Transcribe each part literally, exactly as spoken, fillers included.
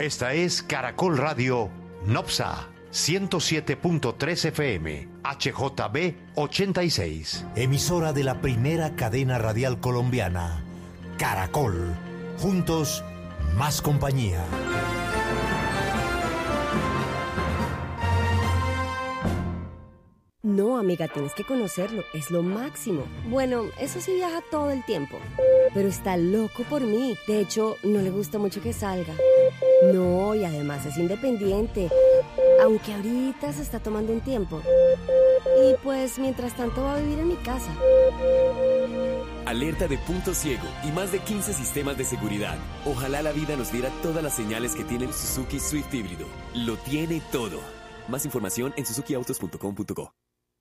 Esta es Caracol Radio Nopsa ciento siete punto tres F M, H J B ochenta y seis. Emisora de la primera cadena radial colombiana, Caracol. Juntos, más compañía. No, amiga, tienes que conocerlo, es lo máximo. Bueno, eso sí viaja todo el tiempo, pero está loco por mí. De hecho, no le gusta mucho que salga. No, y además es independiente, aunque ahorita se está tomando un tiempo. Y pues, mientras tanto va a vivir en mi casa. Alerta de punto ciego y más de quince sistemas de seguridad. Ojalá la vida nos diera todas las señales que tiene el Suzuki Swift híbrido. Lo tiene todo. Más información en suzuki autos punto com punto co.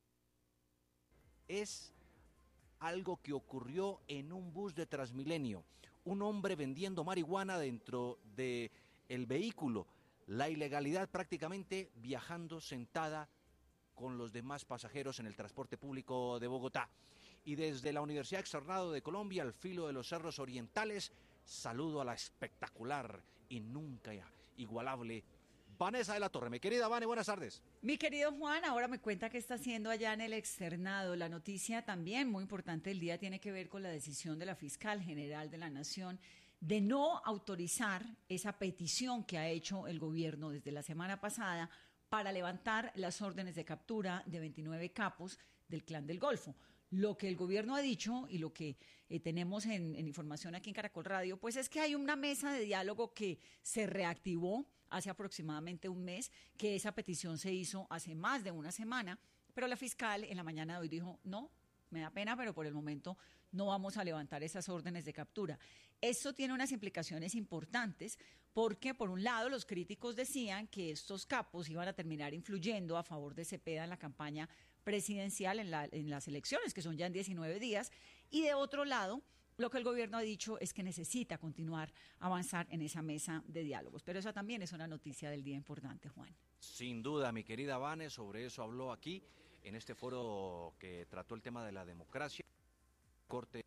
Es algo que ocurrió en un bus de Transmilenio. Un hombre vendiendo marihuana dentro de el vehículo. La ilegalidad prácticamente viajando sentada con los demás pasajeros en el transporte público de Bogotá. Y desde la Universidad Externado de Colombia, al filo de los cerros orientales, saludo a la espectacular y nunca igualable Vanessa de la Torre. Mi querida Vane, buenas tardes. Mi querido Juan, ahora me cuenta qué está haciendo allá en el externado. La noticia también muy importante del día tiene que ver con la decisión de la Fiscal General de la Nación de no autorizar esa petición que ha hecho el gobierno desde la semana pasada para levantar las órdenes de captura de veintinueve capos del Clan del Golfo. Lo que el gobierno ha dicho y lo que eh, tenemos en, en información aquí en Caracol Radio, pues es que hay una mesa de diálogo que se reactivó hace aproximadamente un mes, que esa petición se hizo hace más de una semana, pero la fiscal en la mañana de hoy dijo, no, me da pena, pero por el momento no vamos a levantar esas órdenes de captura. Esto tiene unas implicaciones importantes porque, por un lado, los críticos decían que estos capos iban a terminar influyendo a favor de Cepeda en la campaña presidencial en, la, en las elecciones, que son ya en diecinueve días, y de otro lado, lo que el gobierno ha dicho es que necesita continuar a avanzar en esa mesa de diálogos. Pero esa también es una noticia del día importante, Juan. Sin duda, mi querida Vane, sobre eso habló aquí, en este foro que trató el tema de la democracia, Corte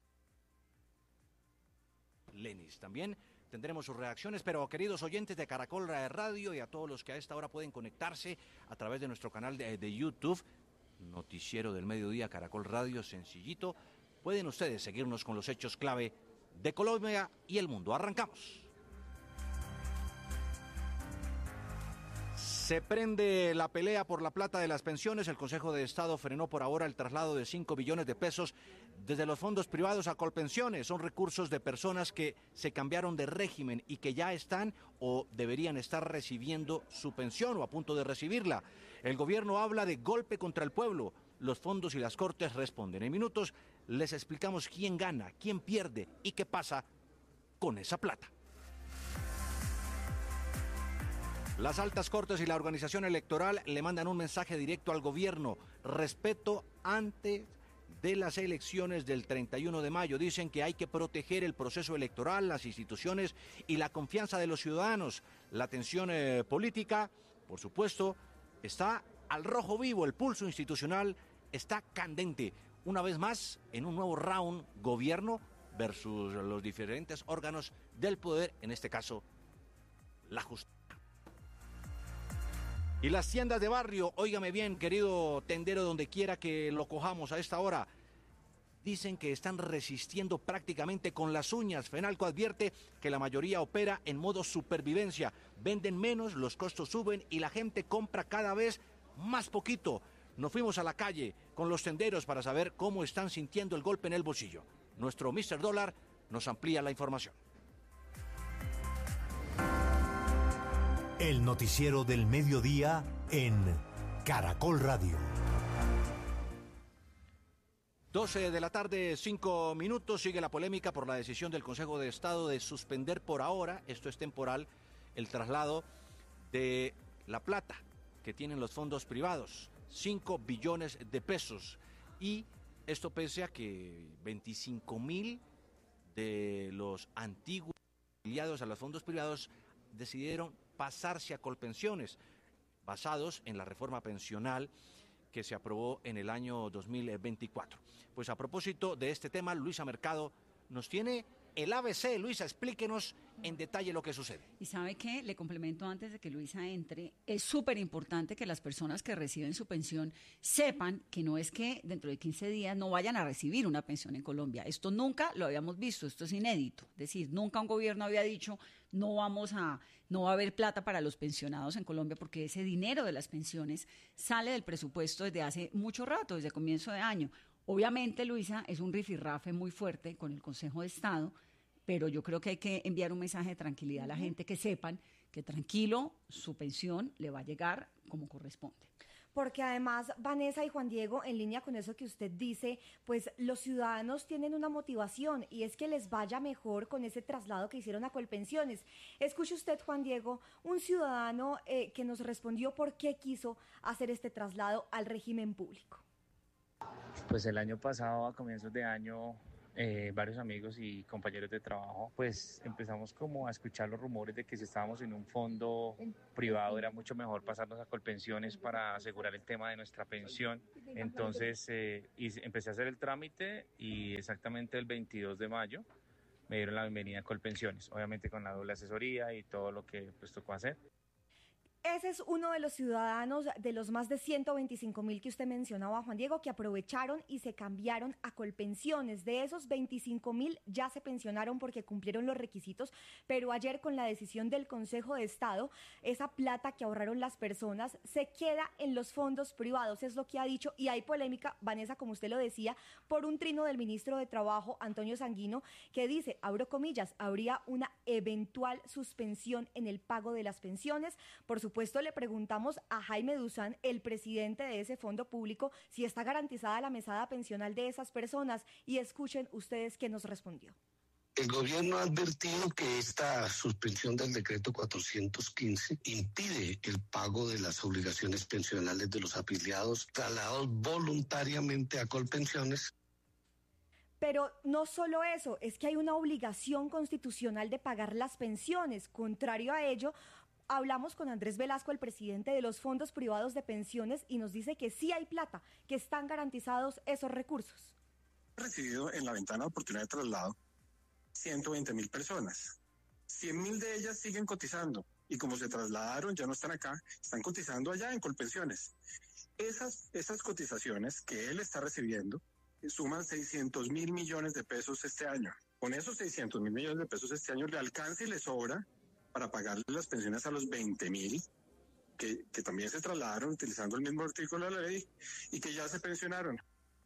Lenis. También tendremos sus reacciones, pero queridos oyentes de Caracol Radio y a todos los que a esta hora pueden conectarse a través de nuestro canal de, de YouTube, Noticiero del Mediodía, Caracol Radio, sencillito, pueden ustedes seguirnos con los hechos clave de Colombia y el mundo. Arrancamos. Se prende la pelea por la plata de las pensiones. El Consejo de Estado frenó por ahora el traslado de cinco billones de pesos desde los fondos privados a Colpensiones. Son recursos de personas que se cambiaron de régimen y que ya están o deberían estar recibiendo su pensión o a punto de recibirla. El gobierno habla de golpe contra el pueblo. Los fondos y las cortes responden. En minutos les explicamos quién gana, quién pierde y qué pasa con esa plata. Las altas cortes y la organización electoral le mandan un mensaje directo al gobierno. Respeto antes de las elecciones del treinta y uno de mayo. Dicen que hay que proteger el proceso electoral, las instituciones y la confianza de los ciudadanos. La tensión eh, política, por supuesto, está al rojo vivo. El pulso institucional está candente. Una vez más, en un nuevo round, gobierno versus los diferentes órganos del poder, en este caso, la justicia. Y las tiendas de barrio, óigame bien, querido tendero, donde quiera que lo cojamos a esta hora, dicen que están resistiendo prácticamente con las uñas. Fenalco advierte que la mayoría opera en modo supervivencia. Venden menos, los costos suben y la gente compra cada vez más poquito. Nos fuimos a la calle con los tenderos para saber cómo están sintiendo el golpe en el bolsillo. Nuestro míster Dólar nos amplía la información. El noticiero del mediodía en Caracol Radio. doce de la tarde, cinco minutos. Sigue la polémica por la decisión del Consejo de Estado de suspender por ahora, esto es temporal, el traslado de la plata que tienen los fondos privados. cinco billones de pesos. Y esto pese a que veinticinco mil de los antiguos afiliados a los fondos privados decidieron pasarse a Colpensiones, basados en la reforma pensional que se aprobó en el año dos mil veinticuatro. Pues a propósito de este tema, Luisa Mercado nos tiene el A B C. Luisa, explíquenos en detalle lo que sucede. Y sabe qué, le complemento antes de que Luisa entre, es súper importante que las personas que reciben su pensión sepan que no es que dentro de quince días no vayan a recibir una pensión en Colombia. Esto nunca lo habíamos visto, esto es inédito. Es decir, nunca un gobierno había dicho no vamos a, no va a haber plata para los pensionados en Colombia, porque ese dinero de las pensiones sale del presupuesto desde hace mucho rato, desde comienzo de año. Obviamente, Luisa, es un rifirrafe muy fuerte con el Consejo de Estado, pero yo creo que hay que enviar un mensaje de tranquilidad a la gente, que sepan que tranquilo, su pensión le va a llegar como corresponde. Porque además, Vanessa y Juan Diego, en línea con eso que usted dice, pues los ciudadanos tienen una motivación y es que les vaya mejor con ese traslado que hicieron a Colpensiones. Escuche usted, Juan Diego, un ciudadano eh, que nos respondió por qué quiso hacer este traslado al régimen público. Pues el año pasado, a comienzos de año, Eh, varios amigos y compañeros de trabajo, pues empezamos como a escuchar los rumores de que si estábamos en un fondo privado era mucho mejor pasarnos a Colpensiones para asegurar el tema de nuestra pensión. Entonces eh, y empecé a hacer el trámite y exactamente el veintidós de mayo me dieron la bienvenida a Colpensiones, obviamente con la doble asesoría y todo lo que pues tocó hacer. Ese es uno de los ciudadanos de los más de ciento veinticinco mil que usted mencionaba, Juan Diego, que aprovecharon y se cambiaron a Colpensiones. De esos veinticinco mil ya se pensionaron porque cumplieron los requisitos, pero ayer con la decisión del Consejo de Estado, esa plata que ahorraron las personas se queda en los fondos privados, es lo que ha dicho, y hay polémica, Vanessa, como usted lo decía, por un trino del ministro de Trabajo, Antonio Sanguino, que dice, abro comillas, habría una eventual suspensión en el pago de las pensiones. Por supuesto, Por supuesto, le preguntamos a Jaime Duzán, el presidente de ese fondo público, si está garantizada la mesada pensional de esas personas, y escuchen ustedes qué nos respondió. El gobierno ha advertido que esta suspensión del decreto cuatrocientos quince impide el pago de las obligaciones pensionales de los afiliados trasladados voluntariamente a Colpensiones. Pero no solo eso, es que hay una obligación constitucional de pagar las pensiones. Contrario a ello, hablamos con Andrés Velasco, el presidente de los fondos privados de pensiones, y nos dice que sí hay plata, que están garantizados esos recursos. He recibido en la ventana de oportunidad de traslado ciento veinte mil personas. cien mil de ellas siguen cotizando y como se trasladaron, ya no están acá, están cotizando allá en Colpensiones. Esas, esas cotizaciones que él está recibiendo suman seiscientos mil millones de pesos este año. Con esos seiscientos mil millones de pesos este año le alcanza y le sobra para pagarle las pensiones a los veinte mil que, que también se trasladaron utilizando el mismo artículo de la ley y que ya se pensionaron.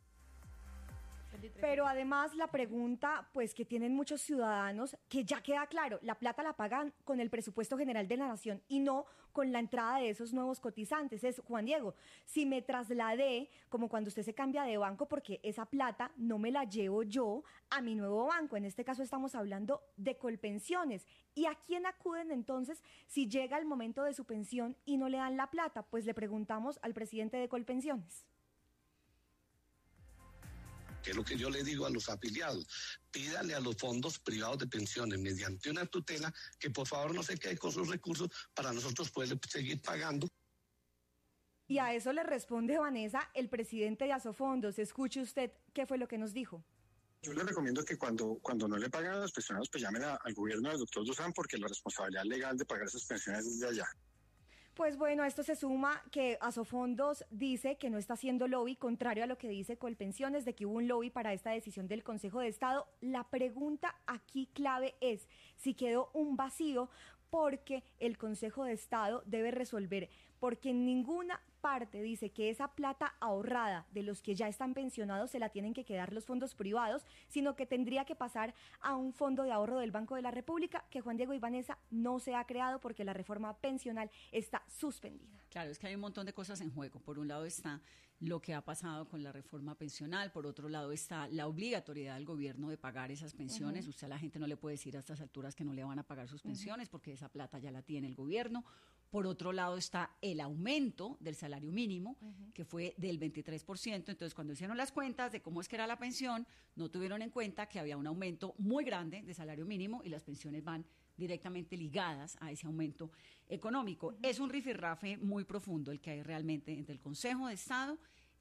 Pero además la pregunta, pues que tienen muchos ciudadanos, que ya queda claro, la plata la pagan con el presupuesto general de la nación y no con la entrada de esos nuevos cotizantes. Es, Juan Diego, si me trasladé, como cuando usted se cambia de banco, porque esa plata no me la llevo yo a mi nuevo banco, en este caso estamos hablando de Colpensiones. ¿Y a quién acuden entonces si llega el momento de su pensión y no le dan la plata? Pues le preguntamos al presidente de Colpensiones. Que es lo que yo le digo a los afiliados, pídale a los fondos privados de pensiones mediante una tutela que por favor no se quede con sus recursos para nosotros poder seguir pagando. Y a eso le responde, Vanessa, el presidente de Asofondos. Escuche usted qué fue lo que nos dijo. Yo le recomiendo que cuando, cuando no le pagan a los pensionados, pues llamen a, al gobierno del doctor Duzán, porque la responsabilidad legal de pagar esas pensiones es de allá. Pues bueno, a esto se suma que Asofondos dice que no está haciendo lobby, contrario a lo que dice Colpensiones, de que hubo un lobby para esta decisión del Consejo de Estado. La pregunta aquí clave es si quedó un vacío, porque el Consejo de Estado debe resolver, porque en ninguna parte dice que esa plata ahorrada de los que ya están pensionados se la tienen que quedar los fondos privados, sino que tendría que pasar a un fondo de ahorro del Banco de la República, que Juan Diego y Vanessa no se ha creado porque la reforma pensional está suspendida. Claro, es que hay un montón de cosas en juego. Por un lado está lo que ha pasado con la reforma pensional, por otro lado está la obligatoriedad del gobierno de pagar esas pensiones. Uh-huh. Usted a la gente no le puede decir a estas alturas que no le van a pagar sus pensiones, uh-huh, porque esa plata ya la tiene el gobierno. Por otro lado está el aumento del salario mínimo, uh-huh, que fue del veintitrés por ciento. Entonces, cuando hicieron las cuentas de cómo es que era la pensión, no tuvieron en cuenta que había un aumento muy grande de salario mínimo y las pensiones van directamente ligadas a ese aumento económico. Uh-huh. Es un rifirrafe muy profundo el que hay realmente entre el Consejo de Estado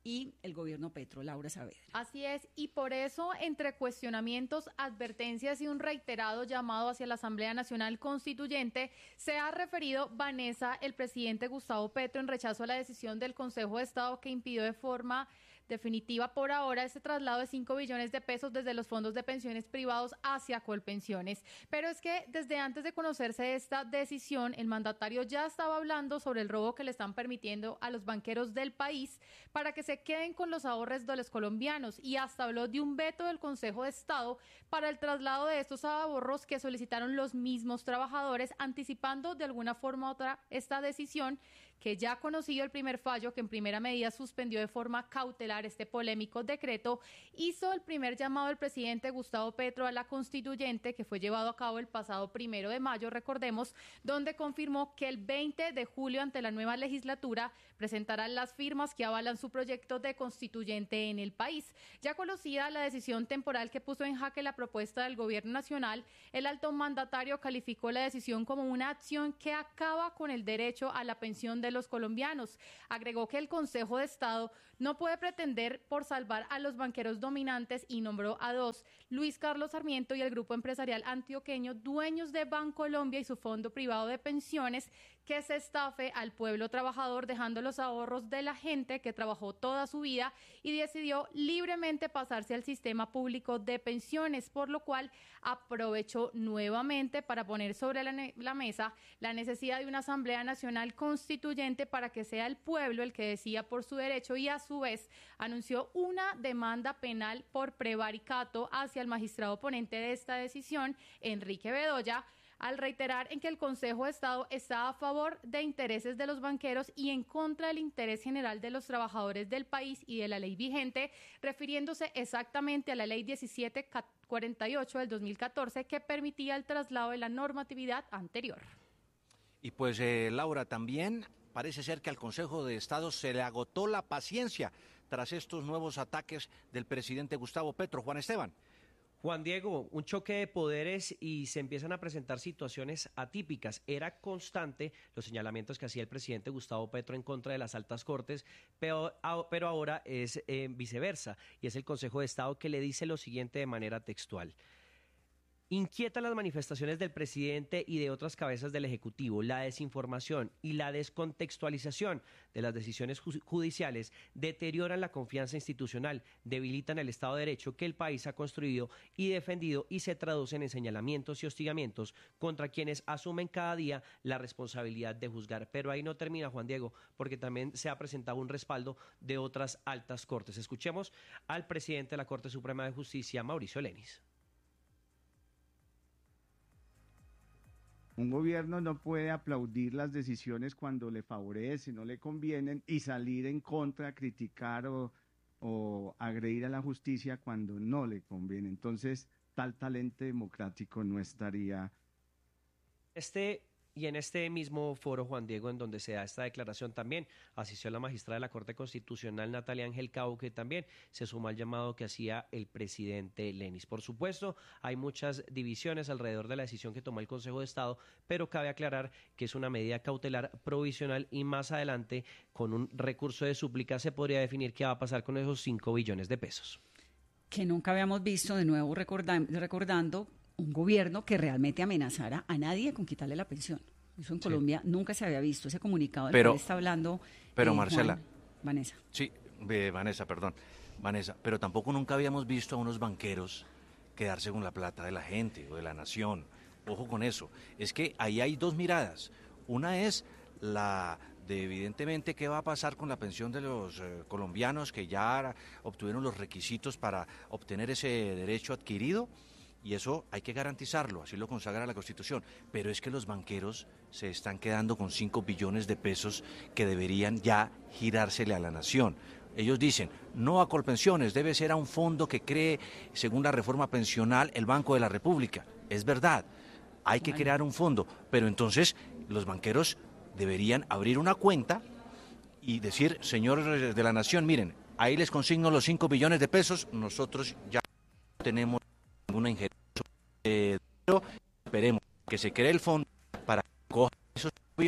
y el gobierno Petro. Laura Saavedra. Así es, y por eso, entre cuestionamientos, advertencias y un reiterado llamado hacia la Asamblea Nacional Constituyente, se ha referido Vanessa, el presidente Gustavo Petro, en rechazo a la decisión del Consejo de Estado que impidió de forma definitiva por ahora ese traslado de cinco billones de pesos desde los fondos de pensiones privados hacia Colpensiones. Pero es que desde antes de conocerse esta decisión, el mandatario ya estaba hablando sobre el robo que le están permitiendo a los banqueros del país para que se queden con los ahorros de los colombianos, y hasta habló de un veto del Consejo de Estado para el traslado de estos ahorros que solicitaron los mismos trabajadores, anticipando de alguna forma u otra esta decisión, que ya ha conocido el primer fallo, que en primera medida suspendió de forma cautelar este polémico decreto. Hizo el primer llamado el presidente Gustavo Petro a la constituyente, que fue llevado a cabo el pasado primero de mayo, recordemos, donde confirmó que el veinte de julio, ante la nueva legislatura, presentarán las firmas que avalan su proyecto de constituyente en el país. Ya conocida la decisión temporal que puso en jaque la propuesta del gobierno nacional, el alto mandatario calificó la decisión como una acción que acaba con el derecho a la pensión de los colombianos. Agregó que el Consejo de Estado no puede pretender por salvar a los banqueros dominantes y nombró a dos, Luis Carlos Sarmiento y el grupo empresarial antioqueño, dueños de Bancolombia y su fondo privado de pensiones, que se estafe al pueblo trabajador, dejando los ahorros de la gente que trabajó toda su vida y decidió libremente pasarse al sistema público de pensiones, por lo cual aprovechó nuevamente para poner sobre la, la mesa la necesidad de una Asamblea Nacional Constituyente para que sea el pueblo el que decida por su derecho, y a su vez anunció una demanda penal por prevaricato hacia el magistrado ponente de esta decisión, Enrique Bedoya, al reiterar en que el Consejo de Estado está a favor de intereses de los banqueros y en contra del interés general de los trabajadores del país y de la ley vigente, refiriéndose exactamente a la ley diecisiete cuarenta y ocho del dos mil catorce, que permitía el traslado de la normatividad anterior. Y pues, eh, Laura, también parece ser que al Consejo de Estado se le agotó la paciencia tras estos nuevos ataques del presidente Gustavo Petro. Juan Esteban. Juan Diego, un choque de poderes y se empiezan a presentar situaciones atípicas. Era constante los señalamientos que hacía el presidente Gustavo Petro en contra de las altas cortes, pero, pero ahora es eh, viceversa, y es el Consejo de Estado que le dice lo siguiente de manera textual. Inquietan las manifestaciones del presidente y de otras cabezas del Ejecutivo, la desinformación y la descontextualización de las decisiones ju- judiciales deterioran la confianza institucional, debilitan el Estado de Derecho que el país ha construido y defendido, y se traducen en señalamientos y hostigamientos contra quienes asumen cada día la responsabilidad de juzgar. Pero ahí no termina, Juan Diego, porque también se ha presentado un respaldo de otras altas cortes. Escuchemos al presidente de la Corte Suprema de Justicia, Mauricio Lenis. Un gobierno no puede aplaudir las decisiones cuando le favorecen, no le convienen, y salir en contra, criticar o, o agredir a la justicia cuando no le conviene. Entonces, tal talento democrático no estaría. Este Y en este mismo foro, Juan Diego, en donde se da esta declaración, también asistió la magistrada de la Corte Constitucional, Natalia Ángel Cabo, que también se sumó al llamado que hacía el presidente Lenis. Por supuesto, hay muchas divisiones alrededor de la decisión que tomó el Consejo de Estado, pero cabe aclarar que es una medida cautelar provisional y más adelante, con un recurso de súplica, se podría definir qué va a pasar con esos cinco billones de pesos. Que nunca habíamos visto, de nuevo recordan- recordando, un gobierno que realmente amenazara a nadie con quitarle la pensión. Eso en Colombia sí. nunca se había visto. Ese comunicado del pero, cual está hablando Pero eh, Marcela. Juan, Vanessa. Sí, eh, Vanessa, perdón. Vanessa, pero tampoco nunca habíamos visto a unos banqueros quedarse con la plata de la gente o de la nación. Ojo con eso. Es que ahí hay dos miradas. Una es la de evidentemente qué va a pasar con la pensión de los eh, colombianos que ya obtuvieron los requisitos para obtener ese derecho adquirido. Y eso hay que garantizarlo, así lo consagra la Constitución. Pero es que los banqueros se están quedando con cinco billones de pesos que deberían ya girársele a la nación. Ellos dicen, no a Colpensiones, debe ser a un fondo que cree, según la reforma pensional, el Banco de la República. Es verdad, hay que crear un fondo, pero entonces los banqueros deberían abrir una cuenta y decir, señores de la nación, miren, ahí les consigno los cinco billones de pesos, nosotros ya tenemos una injerencia. Eh, esperemos que se cree el fondo para que coja esos billones de pesos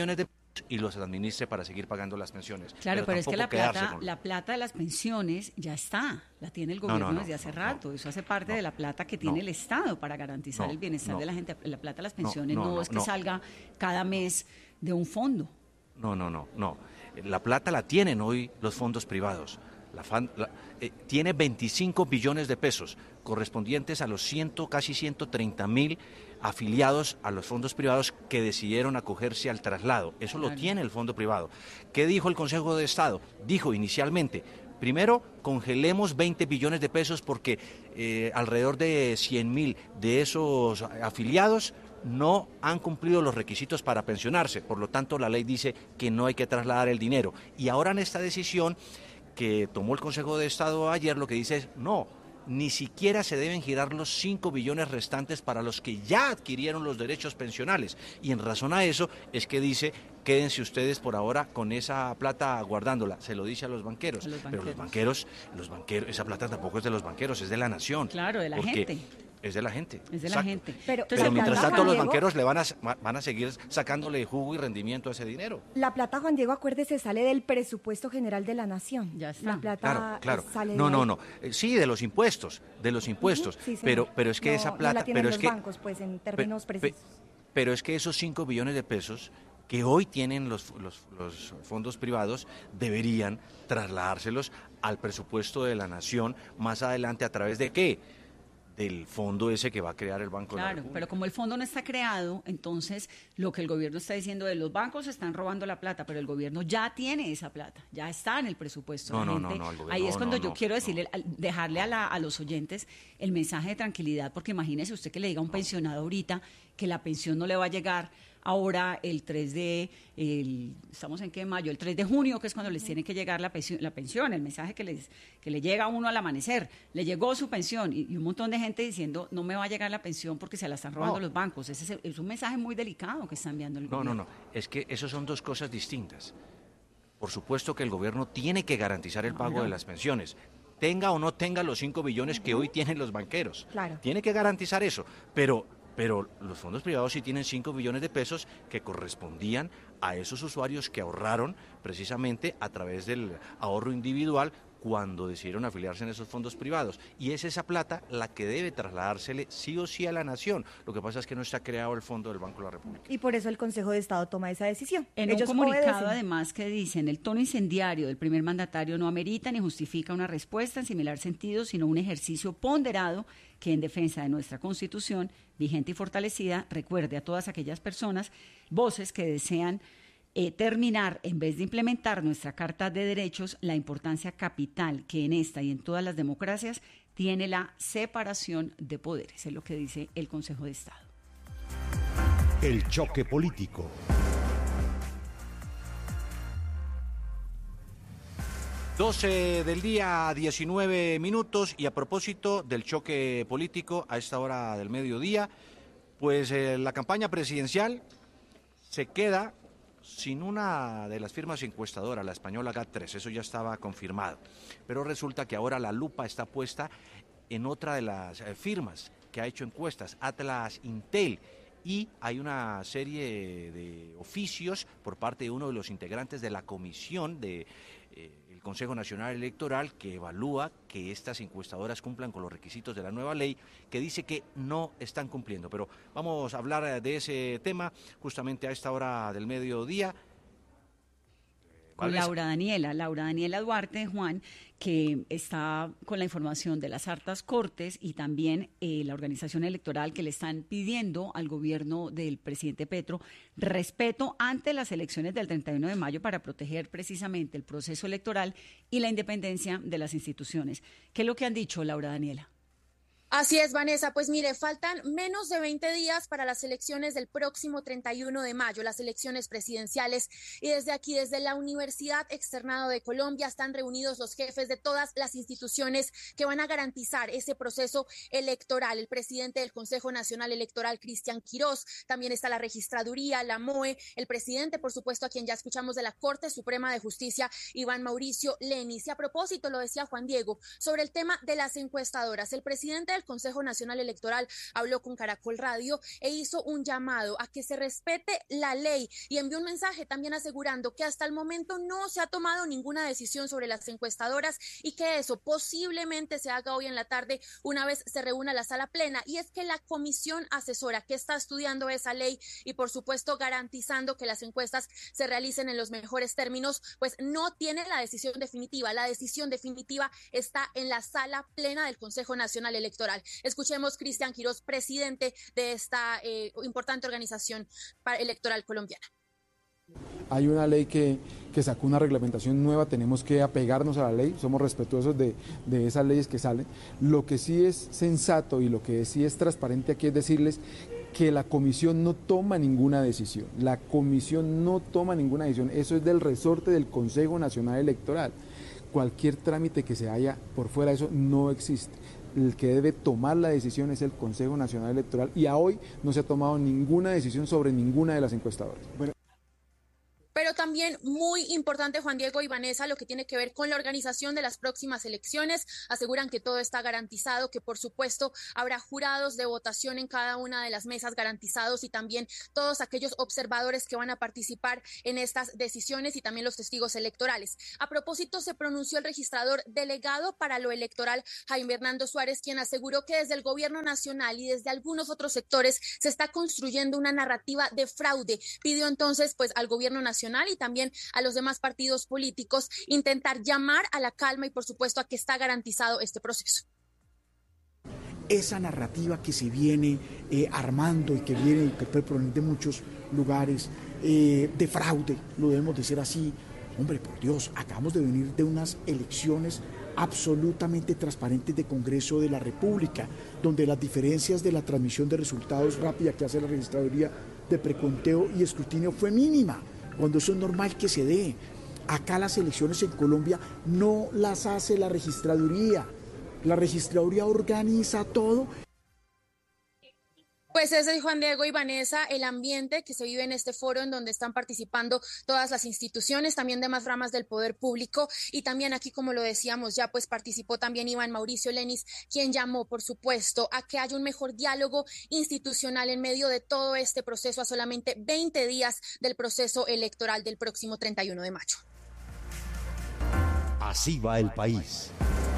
y los administre para seguir pagando las pensiones. Claro, pero, pero es que la plata, con... la plata de las pensiones ya está, la tiene el gobierno no, no, no, desde hace no, rato, no, eso hace parte no, de la plata que tiene no, el Estado para garantizar no, el bienestar no, de la gente. La plata de las pensiones no, no, no es que no. salga cada mes de un fondo. No, no, no, no. La plata la tienen hoy los fondos privados. La fan, la, eh, tiene veinticinco billones de pesos correspondientes a los ciento, casi ciento treinta mil afiliados a los fondos privados que decidieron acogerse al traslado. Eso claro. lo tiene el fondo privado. ¿Qué dijo el Consejo de Estado? Dijo inicialmente, primero, congelemos veinte billones de pesos porque eh, alrededor de cien mil de esos afiliados no han cumplido los requisitos para pensionarse. Por lo tanto, la ley dice que no hay que trasladar el dinero. Y ahora en esta decisión que tomó el Consejo de Estado ayer, lo que dice es, no, ni siquiera se deben girar los cinco billones restantes para los que ya adquirieron los derechos pensionales. Y en razón a eso es que dice, quédense ustedes por ahora con esa plata guardándola. Se lo dice a los banqueros. A los banqueros. Pero los banqueros, los banqueros, esa plata tampoco es de los banqueros, es de la nación. Claro, de la gente. Es de la gente. Es de la gente. Pero, Pero mientras tanto los banqueros le van a, van a seguir sacándole jugo y rendimiento a ese dinero. La plata, Juan Diego, acuérdese, sale del presupuesto general de la nación. Ya está. La plata claro, claro. sale No, de no, no. Sí, de los impuestos, de los impuestos. Uh-huh, sí, pero, pero es que no, esa plata... No la tienen pero los es que, bancos, pues, en términos pe, precisos. Pe, pero es que esos cinco billones de pesos que hoy tienen los, los, los fondos privados deberían trasladárselos al presupuesto de la nación más adelante a través de ¿qué? Del fondo ese que va a crear el Banco claro, de la República. Pero como el fondo no está creado, entonces lo que el gobierno está diciendo es los bancos están robando la plata, pero el gobierno ya tiene esa plata, ya está en el presupuesto. No, la no, gente, no, no, el gobierno, ahí es cuando no, yo no, quiero no. decirle, dejarle a, la, a los oyentes el mensaje de tranquilidad, porque imagínese usted que le diga a un pensionado ahorita que la pensión no le va a llegar ahora el tres de, el, estamos en qué mayo, el tres de junio, que es cuando les tiene que llegar la pensión, la pensión el mensaje que les que le llega a uno al amanecer, le llegó su pensión y, y un montón de gente diciendo no me va a llegar la pensión porque se la están robando no. los bancos. Ese es, es un mensaje muy delicado que está enviando el no, gobierno. No, no, no, es que eso son dos cosas distintas. Por supuesto que el gobierno tiene que garantizar el pago no, no. de las pensiones, tenga o no tenga los cinco billones uh-huh. que hoy tienen los banqueros. Claro. Tiene que garantizar eso, pero... Pero los fondos privados sí tienen cinco billones de pesos que correspondían a esos usuarios que ahorraron precisamente a través del ahorro individual cuando decidieron afiliarse en esos fondos privados. Y es esa plata la que debe trasladársele sí o sí a la nación. Lo que pasa es que no está creado el Fondo del Banco de la República. Y por eso el Consejo de Estado toma esa decisión. En Ellos un comunicado, obedecen. Además, que dicen, el tono incendiario del primer mandatario no amerita ni justifica una respuesta en similar sentido, sino un ejercicio ponderado que en defensa de nuestra Constitución, vigente y fortalecida, recuerde a todas aquellas personas, voces que desean eh, terminar, en vez de implementar nuestra Carta de Derechos, la importancia capital que en esta y en todas las democracias tiene la separación de poderes. Es lo que dice el Consejo de Estado. El choque político. doce del día, diecinueve minutos, y a propósito del choque político a esta hora del mediodía, pues eh, la campaña presidencial se queda sin una de las firmas encuestadoras, la española GAT tres, eso ya estaba confirmado, pero resulta que ahora la lupa está puesta en otra de las eh, firmas que ha hecho encuestas, Atlas Intel, y hay una serie de oficios por parte de uno de los integrantes de la comisión de eh, el Consejo Nacional Electoral que evalúa que estas encuestadoras cumplan con los requisitos de la nueva ley, que dice que no están cumpliendo. Pero vamos a hablar de ese tema justamente a esta hora del mediodía. Con Laura Daniela, Laura Daniela Duarte, Juan, que está con la información de las hartas cortes y también eh, la organización electoral que le están pidiendo al gobierno del presidente Petro respeto ante las elecciones del treinta y uno de mayo para proteger precisamente el proceso electoral y la independencia de las instituciones. ¿Qué es lo que han dicho, Laura Daniela? Así es, Vanessa. Pues mire, faltan menos de veinte días para las elecciones del próximo treinta y uno de mayo, las elecciones presidenciales. Y desde aquí, desde la Universidad Externado de Colombia, están reunidos los jefes de todas las instituciones que van a garantizar ese proceso electoral. El presidente del Consejo Nacional Electoral, Cristian Quirós, también está la Registraduría, la M O E, el presidente, por supuesto, a quien ya escuchamos, de la Corte Suprema de Justicia, Iván Mauricio Lenis. Y a propósito, lo decía Juan Diego, sobre el tema de las encuestadoras, el presidente el Consejo Nacional Electoral habló con Caracol Radio e hizo un llamado a que se respete la ley y envió un mensaje también asegurando que hasta el momento no se ha tomado ninguna decisión sobre las encuestadoras y que eso posiblemente se haga hoy en la tarde una vez se reúna la sala plena. Y es que la comisión asesora que está estudiando esa ley y por supuesto garantizando que las encuestas se realicen en los mejores términos, pues no tiene la decisión definitiva. La decisión definitiva está en la sala plena del Consejo Nacional Electoral. Escuchemos Cristian Quirós, presidente de esta eh, importante organización electoral colombiana. Hay una ley que, que sacó una reglamentación nueva, tenemos que apegarnos a la ley, somos respetuosos de, de esas leyes que salen. Lo que sí es sensato y lo que sí es transparente aquí es decirles que la comisión no toma ninguna decisión, la comisión no toma ninguna decisión, eso es del resorte del Consejo Nacional Electoral. Cualquier trámite que se haya por fuera de eso no existe. El que debe tomar la decisión es el Consejo Nacional Electoral y a hoy no se ha tomado ninguna decisión sobre ninguna de las encuestadoras. Bueno. Pero también muy importante, Juan Diego y Vanessa, lo que tiene que ver con la organización de las próximas elecciones. Aseguran que todo está garantizado, que por supuesto habrá jurados de votación en cada una de las mesas garantizados y también todos aquellos observadores que van a participar en estas decisiones y también los testigos electorales. A propósito, se pronunció el registrador delegado para lo electoral, Jaime Hernando Suárez, quien aseguró que desde el gobierno nacional y desde algunos otros sectores se está construyendo una narrativa de fraude. Pidió entonces pues al gobierno nacional y también a los demás partidos políticos intentar llamar a la calma y por supuesto a que está garantizado este proceso. Esa narrativa que se viene eh, armando y que viene y que puede provenir de muchos lugares eh, de fraude, lo debemos decir así. Hombre, por Dios, acabamos de venir de unas elecciones absolutamente transparentes de Congreso de la República, donde las diferencias de la transmisión de resultados rápida que hace la registraduría de preconteo y escrutinio fue mínima, cuando eso es normal que se dé. Acá las elecciones en Colombia no las hace la registraduría, la registraduría organiza todo. Pues ese es, Juan Diego y Vanessa, el ambiente que se vive en este foro en donde están participando todas las instituciones, también demás ramas del poder público y también aquí, como lo decíamos ya, pues participó también Iván Mauricio Lenis, quien llamó, por supuesto, a que haya un mejor diálogo institucional en medio de todo este proceso a solamente veinte días del proceso electoral del próximo treinta y uno de mayo. Así va el país.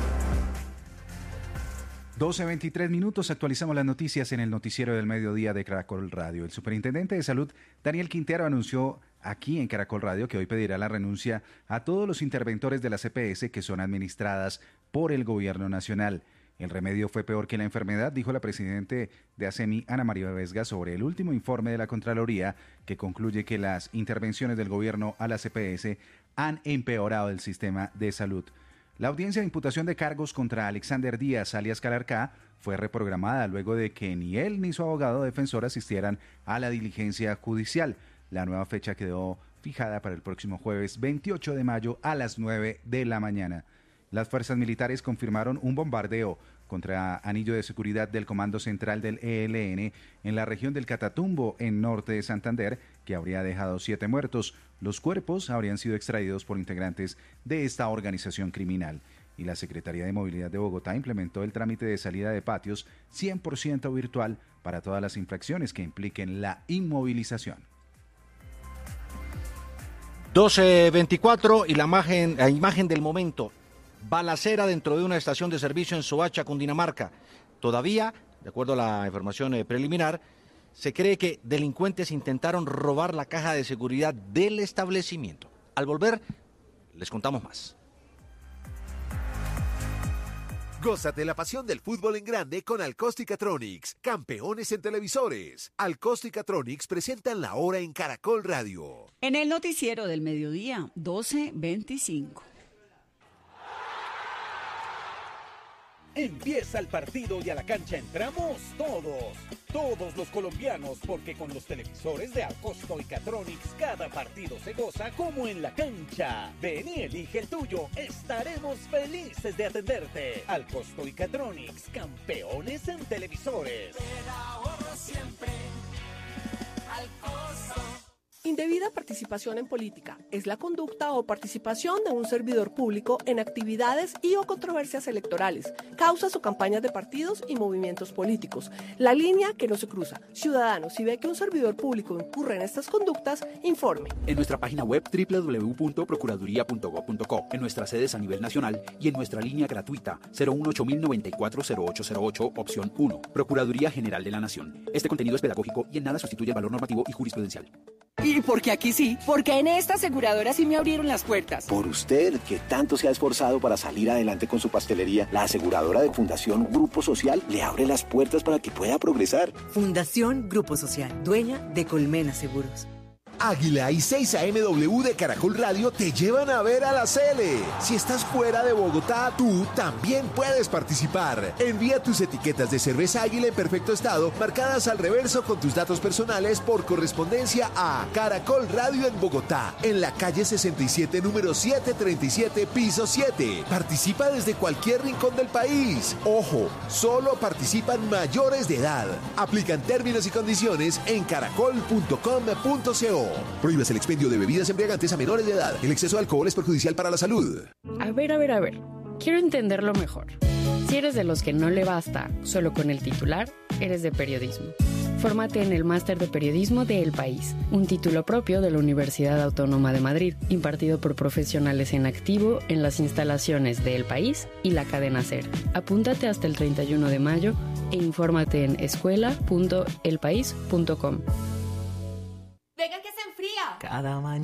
doce veintitrés minutos, actualizamos las noticias en el noticiero del mediodía de Caracol Radio. El superintendente de salud, Daniel Quintero, anunció aquí en Caracol Radio que hoy pedirá la renuncia a todos los interventores de las E P S que son administradas por el gobierno nacional. El remedio fue peor que la enfermedad, dijo la presidente de ASEMI, Ana María Vesga, sobre el último informe de la Contraloría que concluye que las intervenciones del gobierno a las E P S han empeorado el sistema de salud. La audiencia de imputación de cargos contra Alexander Díaz, alias Calarcá, fue reprogramada luego de que ni él ni su abogado defensor asistieran a la diligencia judicial. La nueva fecha quedó fijada para el próximo jueves veintiocho de mayo a las nueve de la mañana. Las fuerzas militares confirmaron un bombardeo contra anillo de seguridad del Comando Central del E L N en la región del Catatumbo, en norte de Santander, que habría dejado siete muertos. Los cuerpos habrían sido extraídos por integrantes de esta organización criminal. Y la Secretaría de Movilidad de Bogotá implementó el trámite de salida de patios cien por ciento virtual para todas las infracciones que impliquen la inmovilización. doce veinticuatro y la imagen, la imagen del momento. Balacera dentro de una estación de servicio en Soacha, Cundinamarca. Todavía, de acuerdo a la información eh, preliminar, se cree que delincuentes intentaron robar la caja de seguridad del establecimiento. Al volver, les contamos más. Gózate la pasión del fútbol en grande con Alcosticatronics, campeones en televisores. Alcosticatronics presentan la hora en Caracol Radio. En el noticiero del mediodía, doce veinticinco. Empieza el partido y a la cancha entramos todos, todos los colombianos, porque con los televisores de Alcosticatronics cada partido se goza como en la cancha. Ven y elige el tuyo, estaremos felices de atenderte. Alcosticatronics, campeones en televisores. Te da ahorro siempre, Alcosto. Indebida participación en política es la conducta o participación de un servidor público en actividades y o controversias electorales, causas o campañas de partidos y movimientos políticos. La línea que no se cruza. Ciudadano, si ve que un servidor público incurre en estas conductas, informe. En nuestra página web doble u doble u doble u punto procuraduría punto gob punto co, en nuestras sedes a nivel nacional y en nuestra línea gratuita cero uno ocho mil noventa y cuatro cero ocho cero ocho, opción uno. Procuraduría General de la Nación. Este contenido es pedagógico y en nada sustituye el valor normativo y jurisprudencial. ¿Y por qué aquí sí? Porque en esta aseguradora sí me abrieron las puertas. Por usted, que tanto se ha esforzado para salir adelante con su pastelería, la aseguradora de Fundación Grupo Social le abre las puertas para que pueda progresar. Fundación Grupo Social, dueña de Colmena Seguros. Águila y seis A M W de Caracol Radio te llevan a ver a la Cele. Si estás fuera de Bogotá, tú también puedes participar. Envía tus etiquetas de cerveza Águila en perfecto estado, marcadas al reverso con tus datos personales por correspondencia a Caracol Radio en Bogotá, en la calle sesenta y siete, número setecientos treinta y siete, piso siete. Participa desde cualquier rincón del país. Ojo, solo participan mayores de edad. Aplican términos y condiciones en caracol punto com punto co. Prohíbas el expendio de bebidas embriagantes a menores de edad. El exceso de alcohol es perjudicial para la salud. A ver, a ver, a ver. Quiero entenderlo mejor. Si eres de los que no le basta solo con el titular, eres de periodismo. Fórmate en el Máster de Periodismo de El País, un título propio de la Universidad Autónoma de Madrid, impartido por profesionales en activo en las instalaciones de El País y la cadena SER. Apúntate hasta el treinta y uno de mayo e infórmate en escuela punto el país punto com. Venga que se enfría. Cada mañana.